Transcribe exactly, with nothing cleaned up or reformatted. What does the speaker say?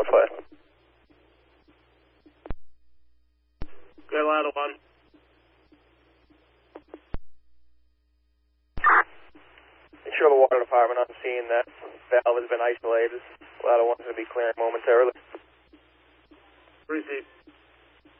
Northwest. Good, ladder one. Ensure the water department on scene that valve has been isolated. Ladder one's going to be clearing momentarily. Receive.